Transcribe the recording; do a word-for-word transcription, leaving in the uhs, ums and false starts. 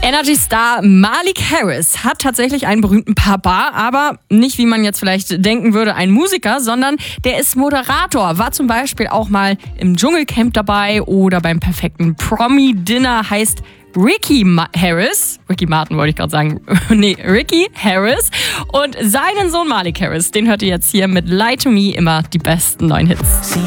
Energy-Star Malik Harris hat tatsächlich einen berühmten Papa, aber nicht, wie man jetzt vielleicht denken würde, ein Musiker, sondern der ist Moderator, war zum Beispiel auch mal im Dschungelcamp dabei oder beim perfekten Promi-Dinner, heißt Ricky Ma- Harris, Ricky Martin wollte ich gerade sagen, nee, Ricky Harris und seinen Sohn Malik Harris, den hört ihr jetzt hier mit Lie to Me, immer die besten neuen Hits.